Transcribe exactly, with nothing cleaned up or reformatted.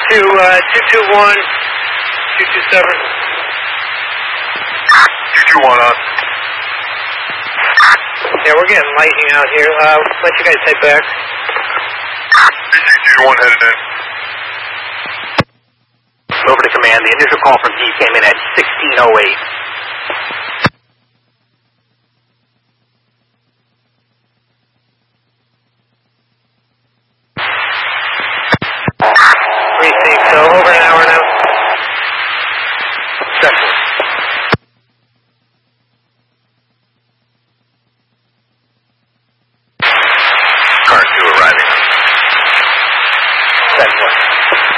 to uh, two two one, two two seven. two two one on. Yeah, we're getting lightning out here. Uh, let you guys head back. two two one headed in. Over to command. The initial call from D came in at sixteen oh eight. Precinct, so over an hour now. Section. Car two arriving. Section.